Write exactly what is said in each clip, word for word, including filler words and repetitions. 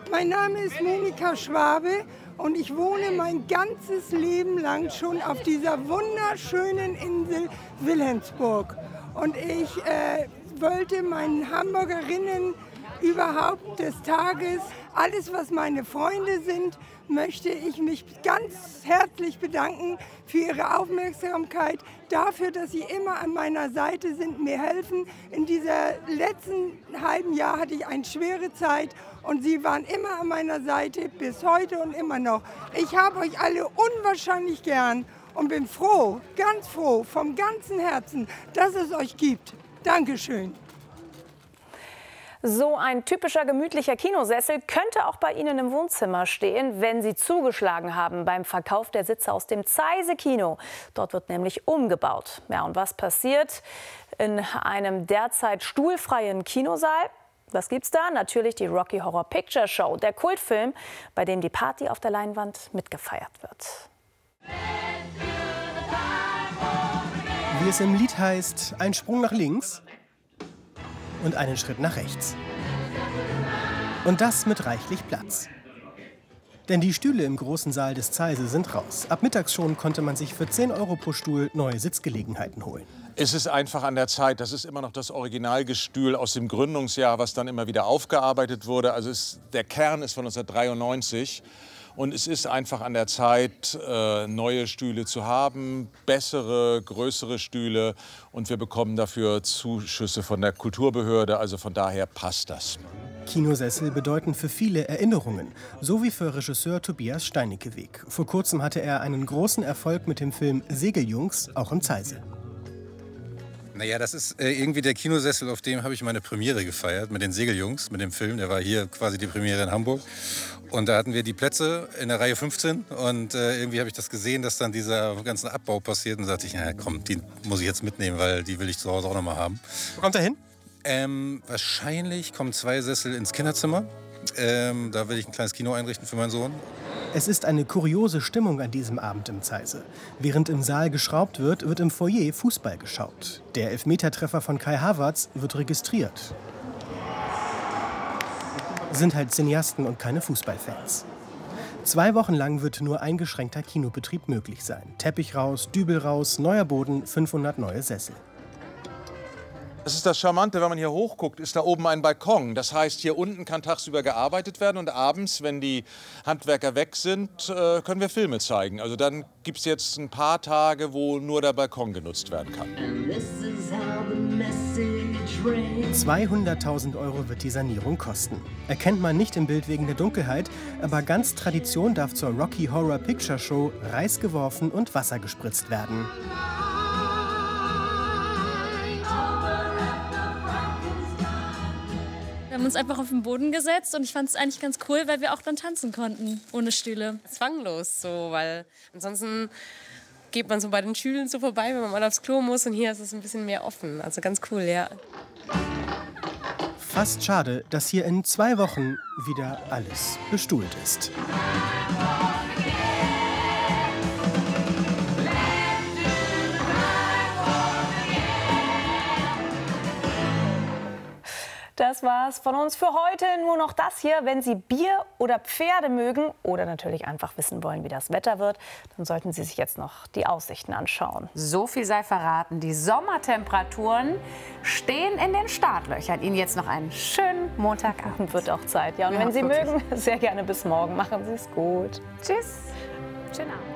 Mein Name ist Monika Schwabe und ich wohne mein ganzes Leben lang schon auf dieser wunderschönen Insel Wilhelmsburg. Und ich äh, wollte meinen Hamburgerinnen überhaupt des Tages, alles was meine Freunde sind, möchte ich mich ganz herzlich bedanken für Ihre Aufmerksamkeit, dafür, dass Sie immer an meiner Seite sind, mir helfen. In dieser letzten halben Jahr hatte ich eine schwere Zeit und Sie waren immer an meiner Seite, bis heute und immer noch. Ich habe euch alle unwahrscheinlich gern und bin froh, ganz froh, vom ganzen Herzen, dass es euch gibt. Dankeschön. So ein typischer gemütlicher Kinosessel könnte auch bei Ihnen im Wohnzimmer stehen, wenn Sie zugeschlagen haben beim Verkauf der Sitze aus dem Zeise-Kino. Dort wird nämlich umgebaut. Ja, und was passiert in einem derzeit stuhlfreien Kinosaal? Was gibt's da? Natürlich die Rocky Horror Picture Show, der Kultfilm, bei dem die Party auf der Leinwand mitgefeiert wird. Wie es im Lied heißt, ein Sprung nach links und einen Schritt nach rechts. Und das mit reichlich Platz. Denn die Stühle im großen Saal des Zeise sind raus. Ab mittags schon konnte man sich für zehn Euro pro Stuhl neue Sitzgelegenheiten holen. Es ist einfach an der Zeit. Das ist immer noch das Originalgestühl aus dem Gründungsjahr, was dann immer wieder aufgearbeitet wurde. Also es, der Kern ist von neunzehnhundertdreiundneunzig. Und es ist einfach an der Zeit, äh, neue Stühle zu haben, bessere, größere Stühle. Und wir bekommen dafür Zuschüsse von der Kulturbehörde. Also von daher passt das. Kinosessel bedeuten für viele Erinnerungen, so wie für Regisseur Tobias Steinecke-Weg. Vor kurzem hatte er einen großen Erfolg mit dem Film Segeljungs, auch im Zeise. Naja, das ist äh, irgendwie der Kinosessel, auf dem habe ich meine Premiere gefeiert, mit den Segeljungs, mit dem Film. Der war hier quasi die Premiere in Hamburg. Und da hatten wir die Plätze in der Reihe fünfzehn. Und äh, irgendwie habe ich das gesehen, dass dann dieser ganze Abbau passiert. Und da dachte ich, na komm, die muss ich jetzt mitnehmen, weil die will ich zu Hause auch noch mal haben. Wo kommt er hin? Ähm, wahrscheinlich kommen zwei Sessel ins Kinderzimmer. Ähm, da will ich ein kleines Kino einrichten für meinen Sohn. Es ist eine kuriose Stimmung an diesem Abend im Zeise. Während im Saal geschraubt wird, wird im Foyer Fußball geschaut. Der Elfmetertreffer von Kai Havertz wird registriert. Sind halt Cineasten und keine Fußballfans. Zwei Wochen lang wird nur eingeschränkter Kinobetrieb möglich sein. Teppich raus, Dübel raus, neuer Boden, fünfhundert neue Sessel. Das ist das Charmante, wenn man hier hochguckt, ist da oben ein Balkon. Das heißt, hier unten kann tagsüber gearbeitet werden und abends, wenn die Handwerker weg sind, äh, können wir Filme zeigen. Also dann gibt es jetzt ein paar Tage, wo nur der Balkon genutzt werden kann. zweihunderttausend Euro wird die Sanierung kosten. Erkennt man nicht im Bild wegen der Dunkelheit, aber ganz Tradition darf zur Rocky Horror Picture Show Reis geworfen und Wasser gespritzt werden. Wir haben uns einfach auf den Boden gesetzt und ich fand es eigentlich ganz cool, weil wir auch dann tanzen konnten, ohne Stühle. Zwanglos so, weil ansonsten geht man so bei den Stühlen so vorbei, wenn man mal aufs Klo muss und hier ist es ein bisschen mehr offen. Also ganz cool, ja. Fast schade, dass hier in zwei Wochen wieder alles bestuhlt ist. Das war's von uns für heute. Nur noch das hier. Wenn Sie Bier oder Pferde mögen oder natürlich einfach wissen wollen, wie das Wetter wird, dann sollten Sie sich jetzt noch die Aussichten anschauen. So viel sei verraten. Die Sommertemperaturen stehen in den Startlöchern. Ihnen jetzt noch einen schönen Montagabend. Wird auch Zeit. Ja, und ja, wenn Sie wirklich mögen, sehr gerne bis morgen. Machen Sie es gut. Tschüss. Schönen Abend.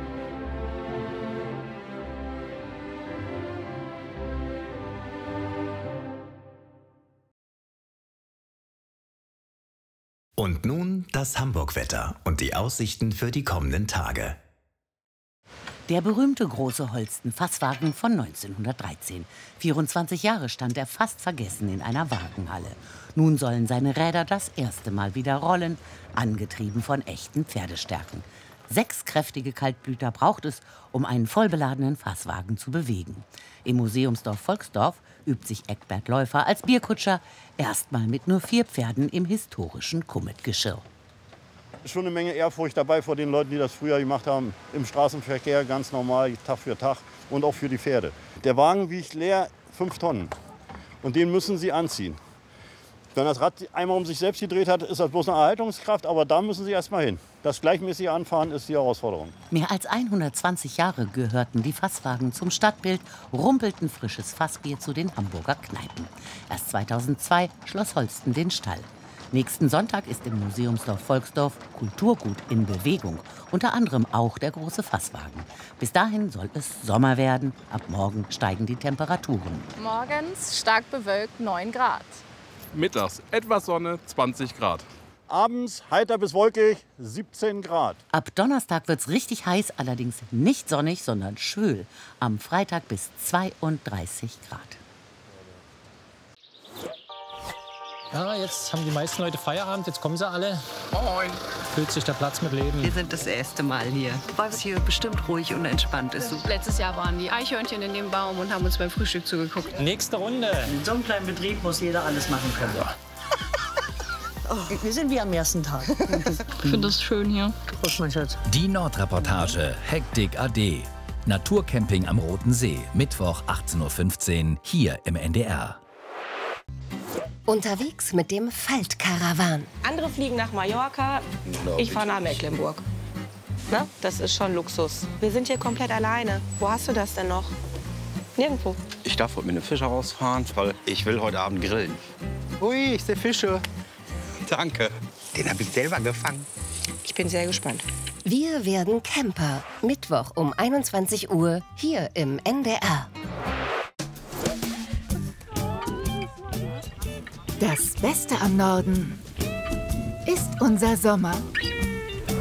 Und nun das Hamburg-Wetter und die Aussichten für die kommenden Tage. Der berühmte große Holsten-Fasswagen von neunzehnhundertdreizehn. vierundzwanzig Jahre stand er fast vergessen in einer Wagenhalle. Nun sollen seine Räder das erste Mal wieder rollen, angetrieben von echten Pferdestärken. Sechs kräftige Kaltblüter braucht es, um einen vollbeladenen Fasswagen zu bewegen. Im Museumsdorf Volksdorf übt sich Eckbert Läufer als Bierkutscher erstmal mit nur vier Pferden im historischen Kummet-Geschirr. Schon eine Menge Ehrfurcht dabei vor den Leuten, die das früher gemacht haben. Im Straßenverkehr ganz normal, Tag für Tag und auch für die Pferde. Der Wagen wiegt leer fünf Tonnen und den müssen sie anziehen. Wenn das Rad einmal um sich selbst gedreht hat, ist das bloß eine Erhaltungskraft, aber da müssen Sie erst mal hin. Das gleichmäßige Anfahren ist die Herausforderung. Mehr als hundertzwanzig Jahre gehörten die Fasswagen zum Stadtbild, rumpelten frisches Fassbier zu den Hamburger Kneipen. Erst zweitausendzwei schloss Holsten den Stall. Nächsten Sonntag ist im Museumsdorf Volksdorf Kulturgut in Bewegung. Unter anderem auch der große Fasswagen. Bis dahin soll es Sommer werden. Ab morgen steigen die Temperaturen. Morgens stark bewölkt neun Grad. Mittags etwas Sonne, zwanzig Grad. Abends heiter bis wolkig, siebzehn Grad. Ab Donnerstag wird's richtig heiß, allerdings nicht sonnig, sondern schwül. Am Freitag bis zweiunddreißig Grad. Ja, jetzt haben die meisten Leute Feierabend, jetzt kommen sie alle. Moin. Füllt sich der Platz mit Leben. Wir sind das erste Mal hier, weil es hier bestimmt ruhig und entspannt ist. Letztes Jahr waren die Eichhörnchen in dem Baum und haben uns beim Frühstück zugeguckt. Nächste Runde. In so einem kleinen Betrieb muss jeder alles machen können. Ja. Oh, wir sind wie am ersten Tag. Ich finde das schön hier. Prost, mein Schatz. Die Nordreportage, Hektik A D. Naturcamping am Roten See, Mittwoch achtzehn Uhr fünfzehn, hier im N D R. Unterwegs mit dem Faltkarawan. Andere fliegen nach Mallorca, ich fahre nach Mecklenburg. Na, das ist schon Luxus. Wir sind hier komplett alleine. Wo hast du das denn noch? Nirgendwo. Ich darf heute mit einem Fischer rausfahren, weil ich will heute Abend grillen. Ui, ich sehe Fische. Danke. Den habe ich selber gefangen. Ich bin sehr gespannt. Wir werden Camper. Mittwoch um einundzwanzig Uhr hier im N D R. Das Beste am Norden ist unser Sommer.